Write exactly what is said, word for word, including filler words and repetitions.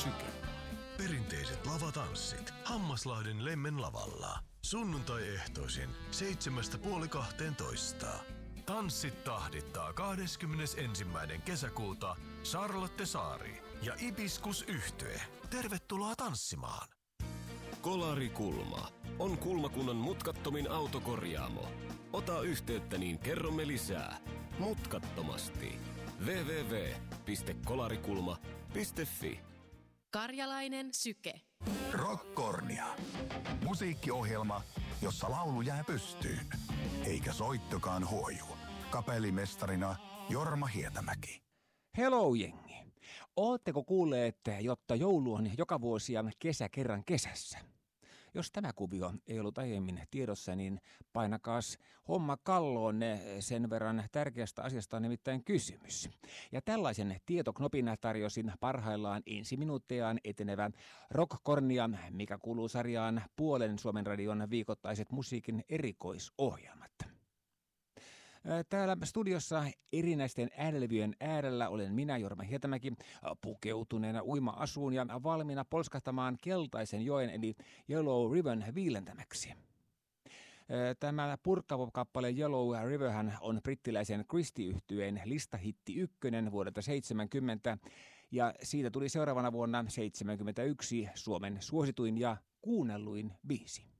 Syke. Perinteiset lavatanssit Hammaslahden Lemmen lavalla. Sunnuntai-ehtoisin seitsemästä puoli kahteentoista. Tanssit tahdittaa kahdeskymmenesensimmäinen kesäkuuta Charlotte Saari ja Ibiskus Yhtye. Tervetuloa tanssimaan! Kolarikulma on Kulmakunnan mutkattomin autokorjaamo. Ota yhteyttä, niin kerromme lisää. Mutkattomasti. double-u double-u double-u piste kolarikulma piste fi. Karjalainen Syke. Rockkornia. Musiikkiohjelma, jossa laulu jää pystyyn. Eikä soittokaan huoju. Kapellimestarina Jorma Hietämäki. Hello jengi. Ootteko kuulleet, jotta joulu on joka vuosi ja kesä kerran kesässä? Jos tämä kuvio ei ollut aiemmin tiedossa, niin painakaas homma kalloon, sen verran tärkeästä asiasta on nimittäin kysymys. Ja tällaisen tietoknopin tarjosin parhaillaan ensi minuuttejaan etenevän Rockkornia, mikä kuuluu sarjaan Puolen Suomen radion viikoittaiset musiikin erikoisohjelmat. Täällä studiossa erinäisten äänelevyjen äärellä olen minä, Jorma Hietämäki, pukeutuneena uima-asuun ja valmiina polskahtamaan keltaisen joen eli Yellow Rivern viilentämäksi. Tämä purkkapop-kappale Yellow Riverhän on brittiläisen Christie-yhtyeen listahitti ykkönen vuodelta seitsemänkymmentä ja siitä tuli seuraavana vuonna seitsemänkymmentäyksi Suomen suosituin ja kuunnelluin biisi.